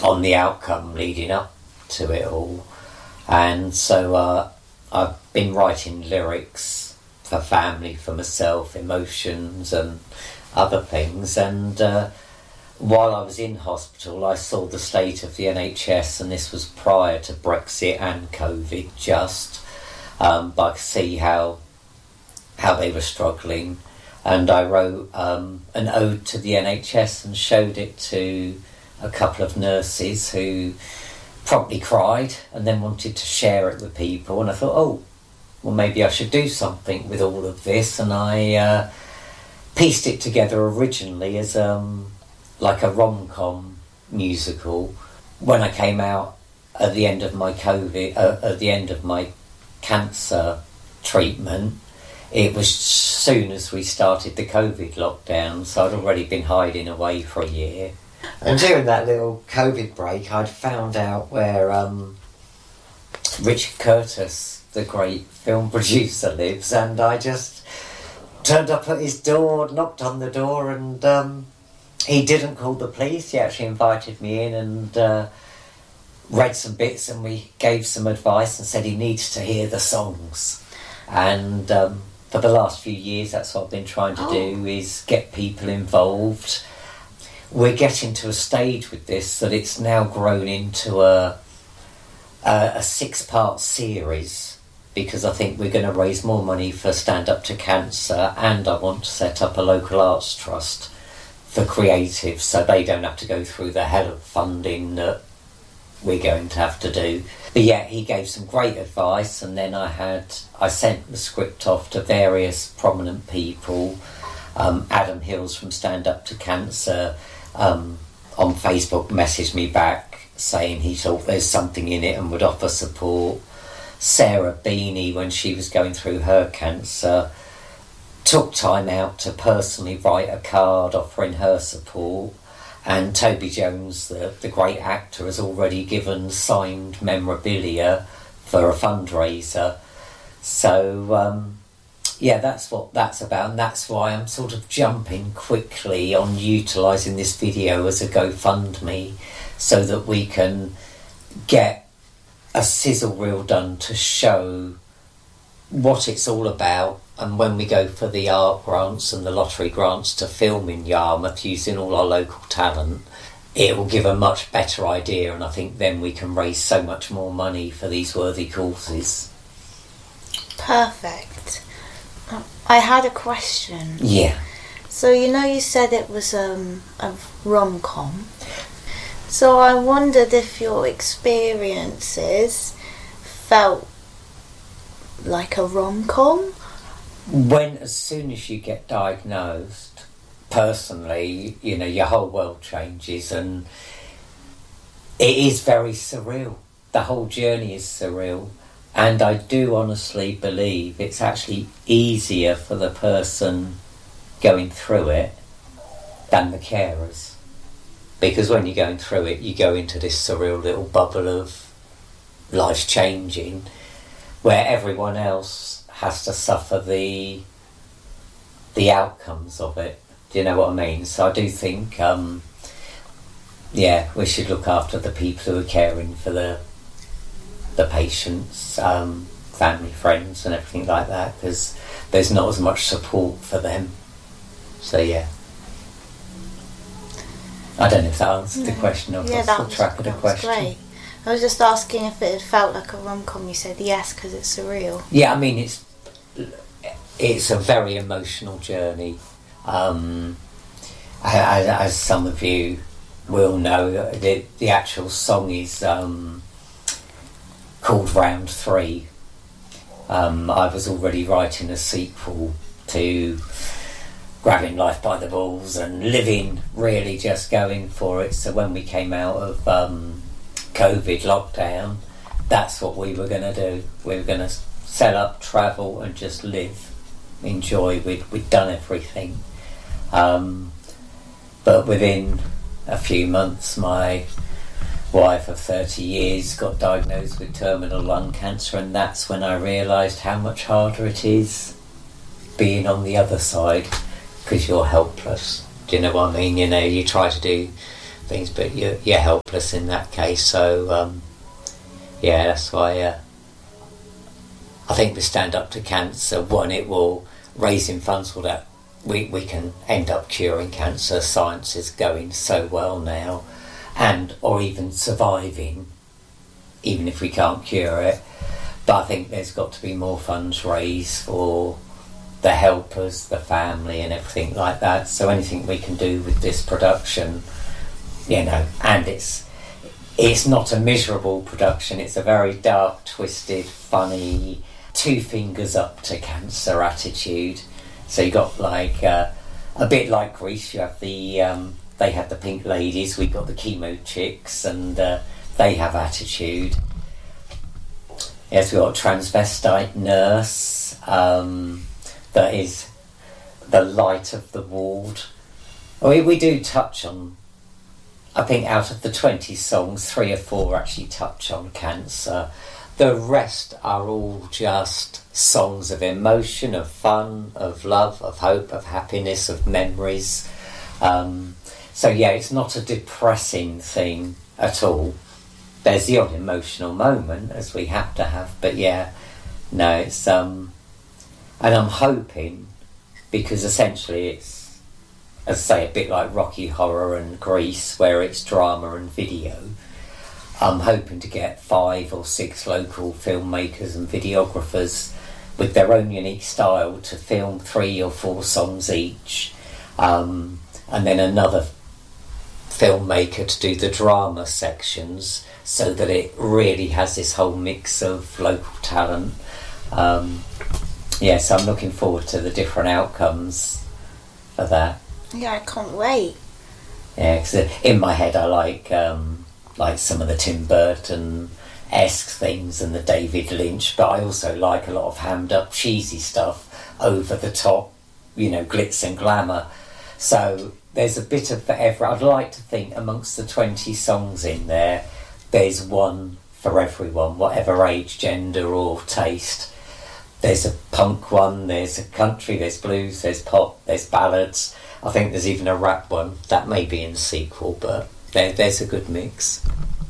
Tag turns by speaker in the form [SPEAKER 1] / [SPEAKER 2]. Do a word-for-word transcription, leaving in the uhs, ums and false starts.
[SPEAKER 1] on the outcome leading up to it all. And so uh, I've been writing lyrics for family, for myself, emotions and other things. And uh, while I was in hospital, I saw the state of the N H S, and this was prior to Brexit and COVID just, um, but I could see how, how they were struggling. And I wrote um, an ode to the N H S and showed it to a couple of nurses who promptly cried and then wanted to share it with people. And I thought, oh, well, maybe I should do something with all of this. And I uh, pieced it together originally as um, like a rom-com musical. When I came out at the end of my COVID, uh, at the end of my cancer treatment, it was soon as we started the COVID lockdown, so I'd already been hiding away for a year. And during that little COVID break, I'd found out where um, Richard Curtis, the great film producer, lives, and I just turned up at his door, knocked on the door, and um, he didn't call the police. He actually invited me in and uh, read some bits, and we gave some advice and said he needs to hear the songs. And um, for the last few years, that's what I've been trying to oh. do, is get people involved. We're getting to a stage with this that it's now grown into a, a, a six-part series, because I think we're going to raise more money for Stand Up to Cancer, and I want to set up a local arts trust for creatives so they don't have to go through the hell of funding that we're going to have to do. But yeah, he gave some great advice, and then I had I sent the script off to various prominent people. Um, Adam Hills from Stand Up to Cancer um, on Facebook messaged me back saying he thought there's something in it and would offer support. Sarah Beanie, when she was going through her cancer, took time out to personally write a card offering her support. And Toby Jones, the, the great actor, has already given signed memorabilia for a fundraiser. So, um, yeah, that's what that's about, and that's why I'm sort of jumping quickly on utilising this video as a GoFundMe so that we can get a sizzle reel done to show what it's all about. And when we go for the art grants and the lottery grants to film in Yarmouth using all our local talent, it will give a much better idea, and I think then we can raise so much more money for these worthy causes.
[SPEAKER 2] Perfect. I had a question.
[SPEAKER 1] Yeah.
[SPEAKER 2] So, you know, you said it was um, a rom-com. So I wondered if your experiences felt like a rom-com?
[SPEAKER 1] When, as soon as you get diagnosed, personally, you know, your whole world changes, and it is very surreal. The whole journey is surreal. And I do honestly believe it's actually easier for the person going through it than the carers. Because when you're going through it, you go into this surreal little bubble of life changing, where everyone else has to suffer the the outcomes of it. Do you know what I mean? So I do think, um, yeah, we should look after the people who are caring for the the patients, um, family, friends, and everything like that, because there's not as much support for them. So yeah, I don't know if that answered
[SPEAKER 2] yeah.
[SPEAKER 1] the question. I've
[SPEAKER 2] yeah,
[SPEAKER 1] lost the track of the question.
[SPEAKER 2] Great. I was just asking if it had felt like a rom-com. You said yes, because it's surreal.
[SPEAKER 1] Yeah, I mean, it's it's a very emotional journey. Um, as, as some of you will know, the, the actual song is um, called Round Three. Um, I was already writing a sequel to Grabbing Life by the Balls and Living, really just going for it. So when we came out of um, COVID lockdown, that's what we were going to do. We were going to set up, travel, and just live, enjoy. We'd, we'd done everything. Um, but within a few months, my wife of thirty years got diagnosed with terminal lung cancer, and that's when I realised how much harder it is being on the other side, because you're helpless. Do you know what I mean? You know, you try to do things, but you're, you're helpless in that case. So um, yeah, that's why uh, I think with Stand Up to Cancer, one, it will raising funds for that we, we can end up curing cancer. Science is going so well now, and or even surviving, even if we can't cure it. But I think there's got to be more funds raised for the helpers, the family and everything like that. So anything we can do with this production, you know, and it's it's not a miserable production, it's a very dark, twisted, funny, two fingers up to cancer attitude. So you got like uh, a bit like Grease, you have the um, they have the pink ladies, we got the chemo chicks, and uh, they have attitude. Yes, we've got a transvestite nurse um, that is the light of the ward. We, we do touch on, I think out of the twenty songs, three or four actually touch on cancer. The rest are all just songs of emotion, of fun, of love, of hope, of happiness, of memories. Um, so yeah, it's not a depressing thing at all. There's the odd emotional moment, as we have to have, but yeah, no, it's um, and I'm hoping, because essentially it's, as I say, a bit like Rocky Horror and Grease, where it's drama and video. I'm hoping to get five or six local filmmakers and videographers with their own unique style to film three or four songs each, um, and then another filmmaker to do the drama sections, so that it really has this whole mix of local talent. Um, yeah, so I'm looking forward to the different outcomes of that.
[SPEAKER 2] Yeah, I can't wait.
[SPEAKER 1] Yeah, because in my head I like um, like some of the Tim Burton-esque things and the David Lynch, but I also like a lot of hammed-up cheesy stuff, over the top, you know, glitz and glamour. So there's a bit of forever. I'd like to think amongst the twenty songs in there, there's one for everyone, whatever age, gender or taste. There's a punk one, there's a country, there's blues, there's pop, there's ballads. I think there's even a rap one. That may be in the sequel, but there, there's a good mix.